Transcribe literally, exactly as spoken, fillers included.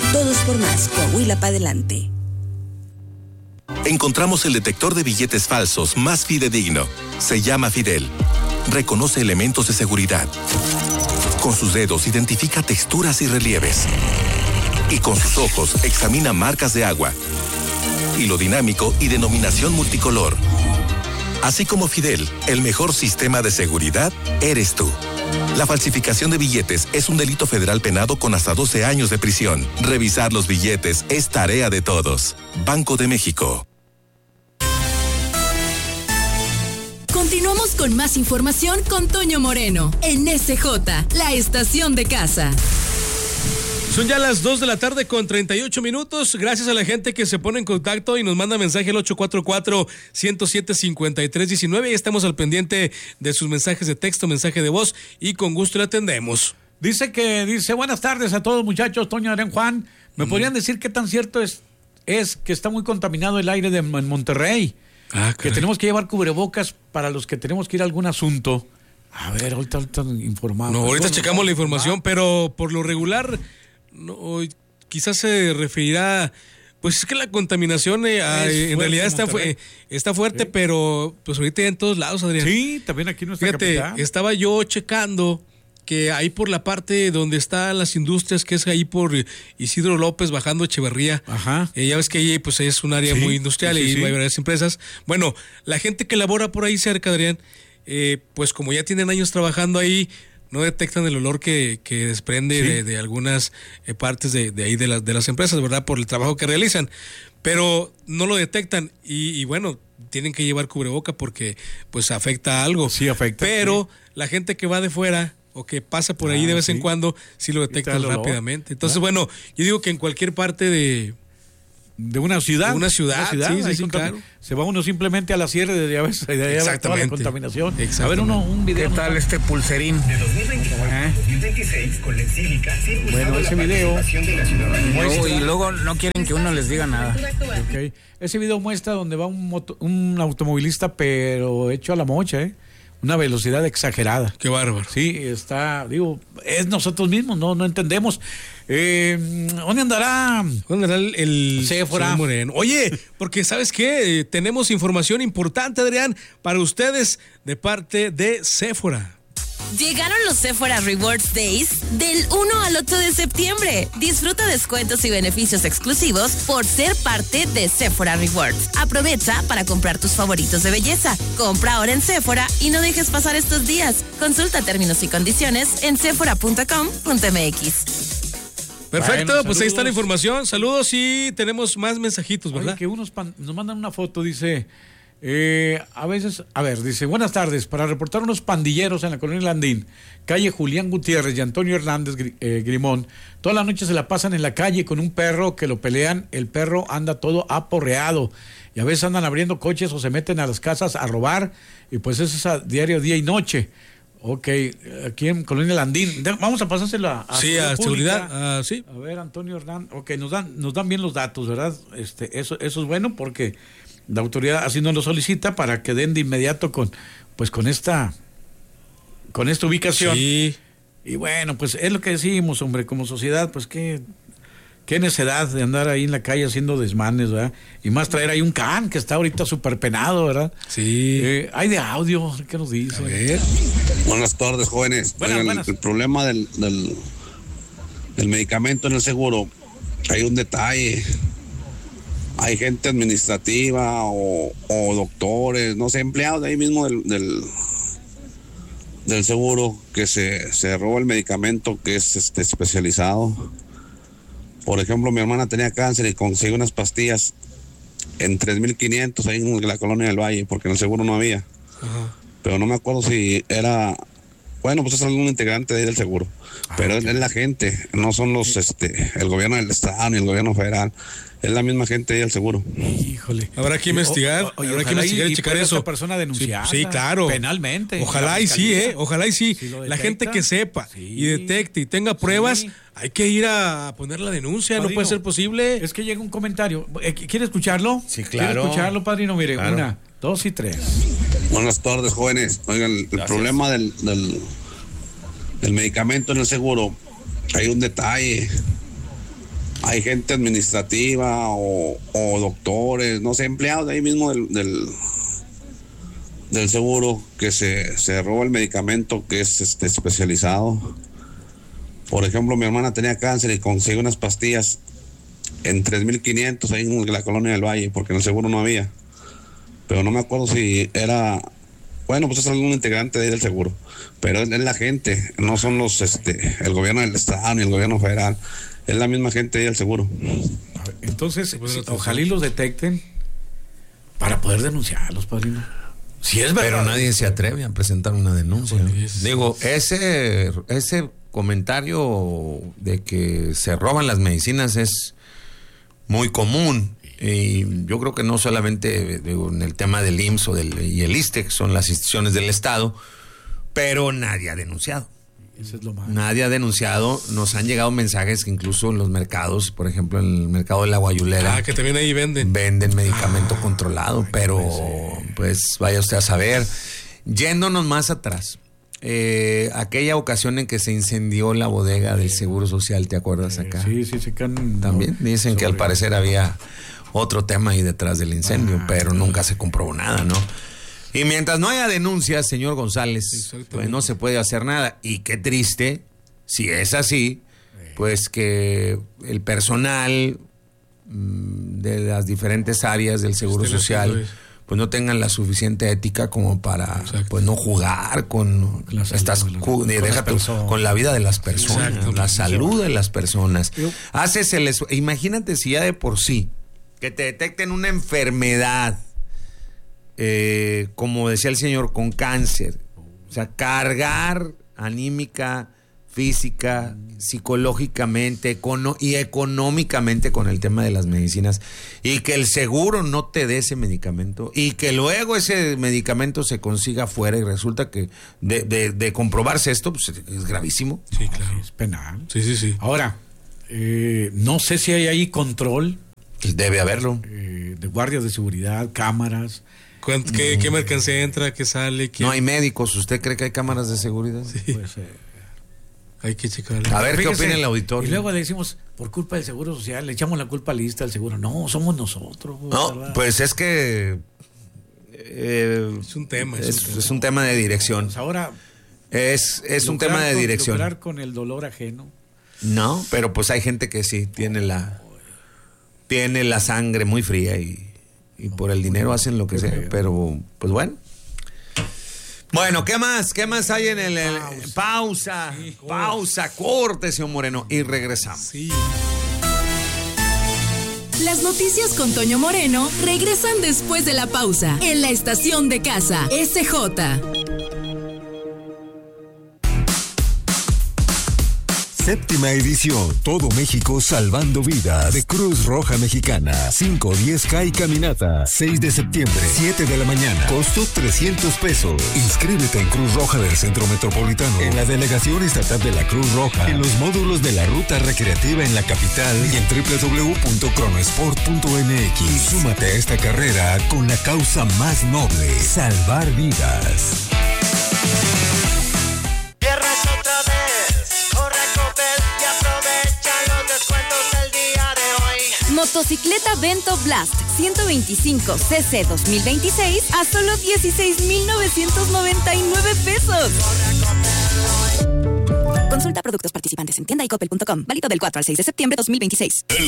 Todos por más, Coahuila para adelante. Encontramos el detector de billetes falsos más fidedigno. Se llama Fidel. Reconoce elementos de seguridad. Con sus dedos identifica texturas y relieves. Y con sus ojos examina marcas de agua, hilo dinámico y denominación multicolor. Así como Fidel, el mejor sistema de seguridad eres tú. La falsificación de billetes es un delito federal penado con hasta doce años de prisión. Revisar los billetes es tarea de todos. Banco de México. Continuamos con más información con Toño Moreno en S J, la estación de casa. Son ya las dos de la tarde con treinta y ocho minutos. Gracias a la gente que se pone en contacto y nos manda mensaje al ocho cuatro cuatro, uno cero siete, cinco tres uno nueve. Y estamos al pendiente de sus mensajes de texto, mensaje de voz y con gusto le atendemos. Dice que, dice, buenas tardes a todos muchachos, Toño, Adrián, Juan. ¿Me mm. podrían decir qué tan cierto es, es que está muy contaminado el aire de en Monterrey? Ah, que tenemos que llevar cubrebocas para los que tenemos que ir a algún asunto. A ver, ahorita, ahorita informado. No, ahorita checamos la información, pero por lo regular... No, quizás se referirá, pues es que la contaminación eh, en realidad está, fu- está fuerte, ¿sí? Pero pues ahorita en todos lados, Adrián. Sí, también aquí en nuestra Fíjate, capital. Estaba yo checando que ahí por la parte donde están las industrias, que es ahí por Isidro López, bajando Echeverría. Ajá. Eh, ya ves que ahí pues es un área sí, muy industrial sí, y sí. hay varias empresas. Bueno, la gente que labora por ahí cerca, Adrián, eh, pues como ya tienen años trabajando ahí, no detectan el olor que, que desprende sí. de, de algunas eh, partes de, de ahí de las, de las empresas, ¿verdad? Por el trabajo que realizan. Pero no lo detectan y, y bueno, tienen que llevar cubreboca porque pues afecta algo. Sí, afecta. Pero sí. la gente que va de fuera o que pasa por ahí ah, de vez sí. en cuando, sí lo detectan rápidamente. Entonces, ¿Ah? bueno, yo digo que en cualquier parte de... De una ciudad. De una ciudad, una ciudad sí, sí, sí, claro. Se va uno simplemente a la sierra de allá, de allá Exactamente. Toda la contaminación. A ver, uno, un video. ¿Qué tal este pulserín? De dos mil veinticuatro a dos mil veintiséis con Lexílica, bueno, ese video. No, y luego no quieren que uno les diga nada. Okay. Ese video muestra donde va un, moto, un automovilista, pero hecho a la mocha, ¿eh? Una velocidad exagerada. Qué bárbaro. Sí, está, digo, es nosotros mismos, no, no entendemos. Eh, ¿Dónde andará? ¿Dónde andará el, el Sephora Moreno? Oye, porque ¿sabes qué? Eh, tenemos información importante, Adrián, para ustedes de parte de Sephora. Llegaron los Sephora Rewards Days del uno al ocho de septiembre. Disfruta descuentos y beneficios exclusivos por ser parte de Sephora Rewards. Aprovecha para comprar tus favoritos de belleza. Compra ahora en Sephora y no dejes pasar estos días. Consulta términos y condiciones en sephora punto com punto m x. Perfecto, bueno, pues ahí está la información. Saludos y tenemos más mensajitos, ¿verdad? Oye, que unos pan, nos mandan una foto, dice... Eh, a veces, a ver, dice, buenas tardes, para reportar unos pandilleros en la colonia Landín, calle Julián Gutiérrez y Antonio Hernández eh, Grimón, toda la noche se la pasan en la calle con un perro que lo pelean, el perro anda todo aporreado y a veces andan abriendo coches o se meten a las casas a robar y pues eso es a diario, día y noche. Ok, aquí en Colonia Landín, vamos a pasárselo a, a sí, a seguridad, uh, sí. A ver, Antonio Hernández, ok, nos dan, nos dan bien los datos, ¿verdad? Este, eso, eso es bueno porque la autoridad así nos lo solicita para que den de inmediato con, pues con esta, con esta ubicación. Sí. Y bueno, pues es lo que decimos, hombre, como sociedad, pues qué, qué necedad de andar ahí en la calle haciendo desmanes, ¿verdad? Y más traer ahí un can que está ahorita súper penado, ¿verdad? Sí. Eh, hay de audio, ¿qué nos dice? A ver. Buenas tardes, jóvenes. Buenas, Oigan, buenas. El, el problema del, del, del medicamento en el seguro, hay un detalle. Hay gente administrativa o, o doctores, no sé, empleados de ahí mismo del, del, del seguro que se, se roba el medicamento que es este, especializado. Por ejemplo, mi hermana tenía cáncer y consiguió unas pastillas en tres mil quinientos ahí en la colonia del Valle, porque en el seguro no había. Ajá. Pero no me acuerdo si era... Bueno, pues es algún integrante de ahí del seguro. Ah, pero okay. es, es la gente, no son los, este, el gobierno del estado ni el gobierno federal. Es la misma gente ahí del seguro. Híjole. Habrá que investigar, o, o, habrá que investigar y, y checar eso. Esta persona denunciada. Sí, sí, claro. Penalmente. Ojalá y sí, eh. Ojalá y sí. Si la gente que sepa sí. y detecte y tenga pruebas, sí. hay que ir a poner la denuncia. Padrino, no puede ser posible. Es que llega un comentario. ¿Quiere escucharlo? Sí, claro. ¿Quiere escucharlo, padrino? Mire, claro. Una, dos y tres. Buenas tardes, jóvenes. Oigan, el Gracias. problema del, del, del medicamento en el seguro, hay un detalle. hay gente administrativa o, o doctores, no sé, empleados de ahí mismo del, del, del seguro que se, se roba el medicamento que es este, especializado. Por ejemplo, mi hermana tenía cáncer y consiguió unas pastillas en tres mil quinientos ahí en la Colonia del Valle, porque en el seguro no había. Pero no me acuerdo si era, bueno, pues es algún integrante de ahí del seguro, pero es, es la gente, no son los, este, el gobierno del estado ni el gobierno federal, es la misma gente ahí del seguro. Entonces, si, ojalá y los detecten para poder denunciarlos, padrino. Si es verdad. Pero nadie se atreve a presentar una denuncia. ¿No? Digo, ese, ese comentario de que se roban las medicinas es muy común. Y yo creo que no solamente digo, en el tema del I M S S o del, y el ISSSTE, que son las instituciones del Estado, pero nadie ha denunciado. Eso es lo malo. Nadie ha denunciado. Nos han llegado mensajes que incluso en los mercados, por ejemplo, en el mercado de la Guayulera. Ah, que también ahí venden. Venden medicamento ah, controlado, ay, pero pues vaya usted a saber. Yéndonos más atrás. Eh, aquella ocasión en que se incendió la bodega del Seguro Social, ¿te acuerdas eh, acá? Sí, sí, se can... También dicen que al parecer había otro tema ahí detrás del incendio, ah, pero nunca se comprobó nada, ¿no? Y mientras no haya denuncias, señor González, pues no se puede hacer nada. Y qué triste, si es así, pues que el personal mmm, de las diferentes áreas del Seguro Social pues no tengan la suficiente ética como para pues no jugar con la estas salud, cu- con, deja tu, con la vida de las personas, exacto, la salud de las personas. Yo, Haces el esfuerzo. Imagínate si ya de por sí que te detecten una enfermedad, eh, como decía el señor, con cáncer, o sea, cargar anímica, física, psicológicamente econo- y económicamente con el tema de las medicinas, y que el seguro no te dé ese medicamento y que luego ese medicamento se consiga afuera y resulta que de, de, de comprobarse esto, pues es gravísimo. Sí, claro, es penal. Sí, sí, sí. Ahora, eh, no sé si hay ahí control. Pues debe haberlo. Eh, de guardias de seguridad, cámaras. ¿Qué, mm. ¿Qué mercancía entra, qué sale? ¿Quién? No hay médicos. ¿Usted cree que hay cámaras de seguridad? Sí. Pues, eh, hay que checarlo. A ver, fíjese, ¿qué opina el auditorio? Y luego le decimos, por culpa del Seguro Social, le echamos la culpa al lista del seguro. No, somos nosotros. No, ¿verdad? pues es que... Eh, es un tema. Es, es, un tema. es un tema de dirección. Pues ahora... Es, es un tema de con, dirección. Lucrar con el dolor ajeno. No, pero pues hay gente que sí tiene la... Tiene la sangre muy fría y, y por el dinero hacen lo que sea, pero pues bueno. Bueno, ¿qué más? ¿Qué más hay en el... el pausa, pausa, sí, pausa, corte, señor Moreno, y regresamos. Sí. Las noticias con Toño Moreno regresan después de la pausa, en la estación de casa, S J. Séptima edición, Todo México Salvando Vidas, de Cruz Roja Mexicana. cinco, diez K y caminata. seis de septiembre, siete de la mañana. Costo trescientos pesos. Inscríbete en Cruz Roja del Centro Metropolitano, en la Delegación Estatal de la Cruz Roja, en los módulos de la Ruta Recreativa en la capital y en doble u doble u doble u punto cronosport punto m x. Súmate a esta carrera con la causa más noble, salvar vidas. Motocicleta Vento Blast ciento veinticinco C C dos mil veintiséis a solo dieciséis mil novecientos noventa y nueve pesos. Consulta productos participantes en tienda y coppel punto com. Válido del cuatro al seis de septiembre de dos mil veintiséis. El